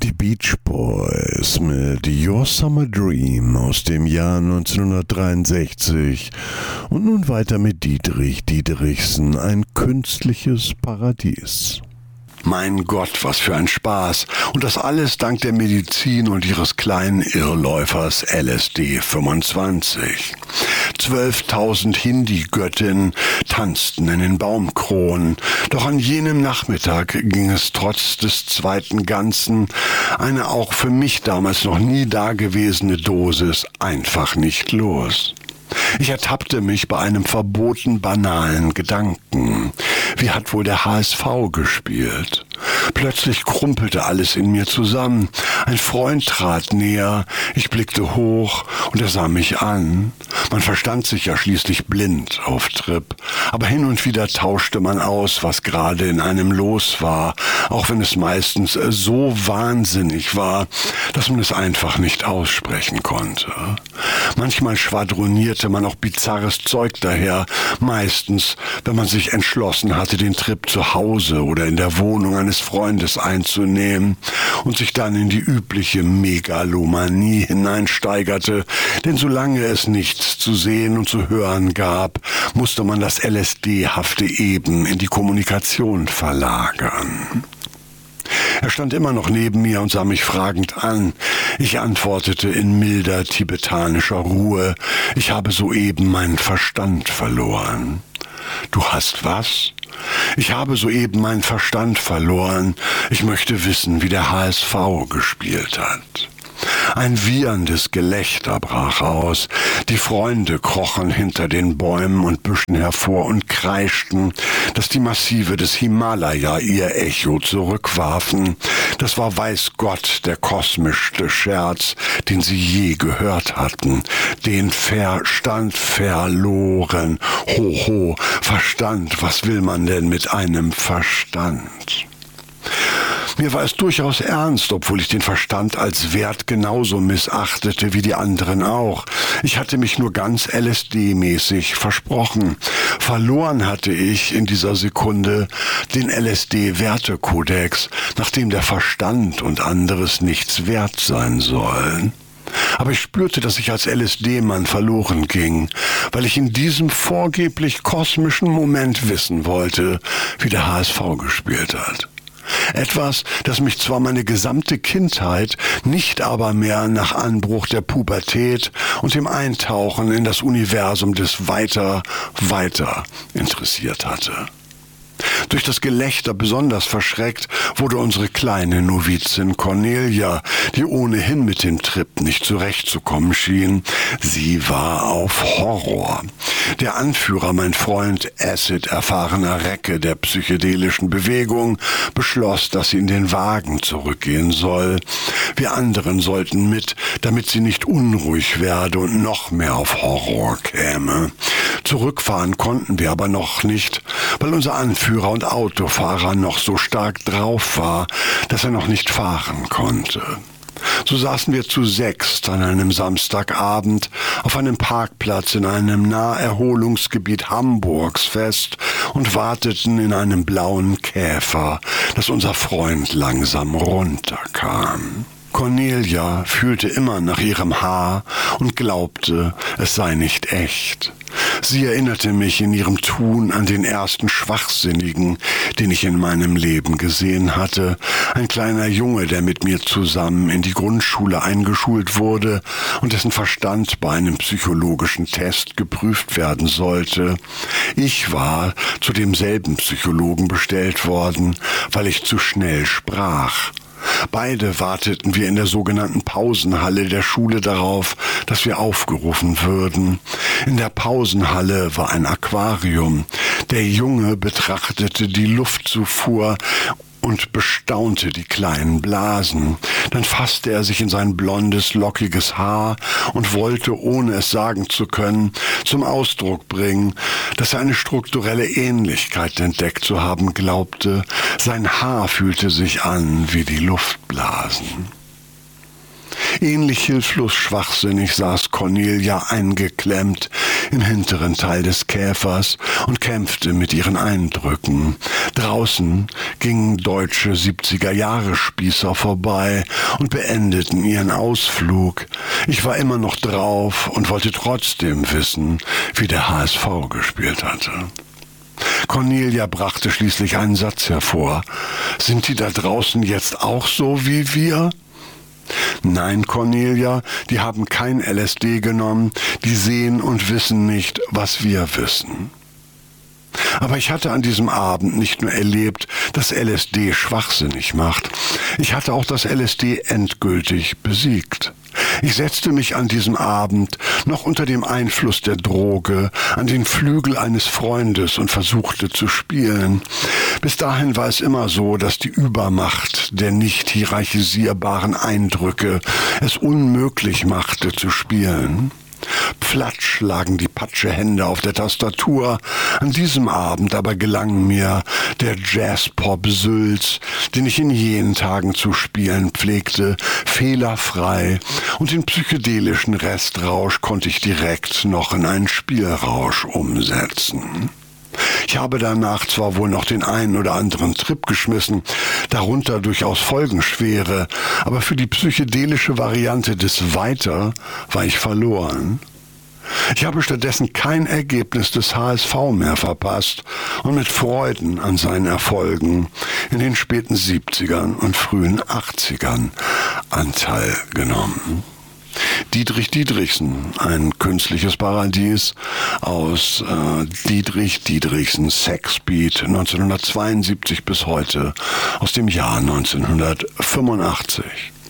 Die Beach Boys mit Your Summer Dream aus dem Jahr 1963 und nun weiter mit Dietrich Dietrichsen, ein künstliches Paradies. Mein Gott, was für ein Spaß. Und das alles dank der Medizin und ihres kleinen Irrläufers LSD 25. 12.000 Hindi-Göttinnen tanzten in den Baumkronen. Doch an jenem Nachmittag ging es trotz des zweiten Ganzen, eine auch für mich damals noch nie dagewesene Dosis, einfach nicht los. Ich ertappte mich bei einem verboten banalen Gedanken. Wie hat wohl der HSV gespielt? Plötzlich krumpelte alles in mir zusammen. Ein Freund trat näher, ich blickte hoch und er sah mich an. Man verstand sich ja schließlich blind auf Trip. Aber hin und wieder tauschte man aus, was gerade in einem los war, auch wenn es meistens so wahnsinnig war, dass man es einfach nicht aussprechen konnte. Manchmal schwadronierte man auch bizarres Zeug daher, meistens, wenn man sich entschlossen hatte, den Trip zu Hause oder in der Wohnung eines Freundes einzunehmen und sich dann in die übliche Megalomanie hineinsteigerte, denn solange es nichts zu sehen und zu hören gab, musste man das LSD-hafte eben in die Kommunikation verlagern. Er stand immer noch neben mir und sah mich fragend an. Ich antwortete in milder tibetanischer Ruhe, ich habe soeben meinen Verstand verloren. Du hast was? Ich habe soeben meinen Verstand verloren. Ich möchte wissen, wie der HSV gespielt hat. Ein wieherndes Gelächter brach aus. Die Freunde krochen hinter den Bäumen und Büschen hervor und kreischten, dass die Massive des Himalaya ihr Echo zurückwarfen. Das war weiß Gott der kosmischste Scherz, den sie je gehört hatten. Den Verstand verloren. Hoho, Verstand, was will man denn mit einem Verstand? Mir war es durchaus ernst, obwohl ich den Verstand als Wert genauso missachtete wie die anderen auch. Ich hatte mich nur ganz LSD-mäßig versprochen. Verloren hatte ich in dieser Sekunde den LSD-Wertekodex, nachdem der Verstand und anderes nichts wert sein sollen. Aber ich spürte, dass ich als LSD-Mann verloren ging, weil ich in diesem vorgeblich kosmischen Moment wissen wollte, wie der HSV gespielt hat. Etwas, das mich zwar meine gesamte Kindheit, nicht aber mehr nach Anbruch der Pubertät und dem Eintauchen in das Universum des Weiter interessiert hatte. Durch das Gelächter besonders verschreckt wurde unsere kleine Novizin Cornelia, die ohnehin mit dem Trip nicht zurechtzukommen schien. Sie war auf Horror. Der Anführer, mein Freund Acid, erfahrener Recke der psychedelischen Bewegung, beschloss, dass sie in den Wagen zurückgehen soll. Wir anderen sollten mit, damit sie nicht unruhig werde und noch mehr auf Horror käme. Zurückfahren konnten wir aber noch nicht, weil unser Anführer und Autofahrer noch so stark drauf war, dass er noch nicht fahren konnte. So saßen wir zu 6 an einem Samstagabend auf einem Parkplatz in einem Naherholungsgebiet Hamburgs fest und warteten in einem blauen Käfer, dass unser Freund langsam runterkam. Cornelia fühlte immer nach ihrem Haar und glaubte, es sei nicht echt. Sie erinnerte mich in ihrem Tun an den ersten Schwachsinnigen, den ich in meinem Leben gesehen hatte. Ein kleiner Junge, der mit mir zusammen in die Grundschule eingeschult wurde und dessen Verstand bei einem psychologischen Test geprüft werden sollte. Ich war zu demselben Psychologen bestellt worden, weil ich zu schnell sprach. Beide warteten wir in der sogenannten Pausenhalle der Schule darauf, dass wir aufgerufen würden. In der Pausenhalle war ein Aquarium. Der Junge betrachtete die Luftzufuhr und bestaunte die kleinen Blasen. Dann fasste er sich in sein blondes, lockiges Haar und wollte, ohne es sagen zu können, zum Ausdruck bringen, dass er eine strukturelle Ähnlichkeit entdeckt zu haben glaubte. Sein Haar fühlte sich an wie die Luftblasen. Ähnlich hilflos schwachsinnig saß Cornelia eingeklemmt im hinteren Teil des Käfers und kämpfte mit ihren Eindrücken. Draußen gingen deutsche 70er-Jahre-Spießer vorbei und beendeten ihren Ausflug. Ich war immer noch drauf und wollte trotzdem wissen, wie der HSV gespielt hatte. Cornelia brachte schließlich einen Satz hervor. Sind die da draußen jetzt auch so wie wir? Nein, Cornelia, die haben kein LSD genommen, die sehen und wissen nicht, was wir wissen. Aber ich hatte an diesem Abend nicht nur erlebt, dass LSD schwachsinnig macht, ich hatte auch das LSD endgültig besiegt. Ich setzte mich an diesem Abend noch unter dem Einfluss der Droge an den Flügel eines Freundes und versuchte zu spielen. Bis dahin war es immer so, dass die Übermacht der nicht hierarchisierbaren Eindrücke es unmöglich machte zu spielen. Platsch lagen die Patschehände auf der Tastatur. An diesem Abend aber gelang mir der Jazz-Pop-Sülz, den ich in jenen Tagen zu spielen pflegte, fehlerfrei, und den psychedelischen Restrausch konnte ich direkt noch in einen Spielrausch umsetzen. Ich habe danach zwar wohl noch den einen oder anderen Trip geschmissen, darunter durchaus folgenschwere, aber für die psychedelische Variante des Weiter war ich verloren. Ich habe stattdessen kein Ergebnis des HSV mehr verpasst und mit Freuden an seinen Erfolgen in den späten 70ern und frühen 80ern Anteil genommen. Dietrich Dietrichsen, ein künstliches Paradies aus Dietrich Dietrichsens Sexbeat 1972 bis heute aus dem Jahr 1985.